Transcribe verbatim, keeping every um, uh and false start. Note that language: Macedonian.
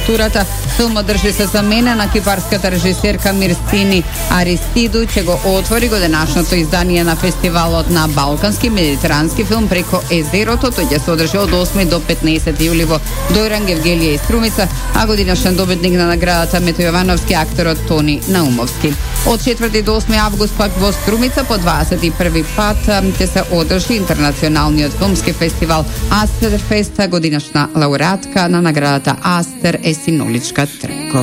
турата. Филмот држи се замене на кипарската режисерка Мирсини Аристиду, ќе го отвори годинашното издание на фестивалот на балкански медитерански филм Преко езерото. Тој ќе се одржи од осми до петнаесети јули во Дојран, Гевгелија и Струмица, а годинашен добитник на наградата Мето Јовановски акторот Тони Наумовски. Од четврти до осми август пак во Струмица по дваесет и први пат ќе се одржи интернационалниот филмски фестивал Астерфест. Годинашна лауреатка на наградата Астер е Синоличка Треков.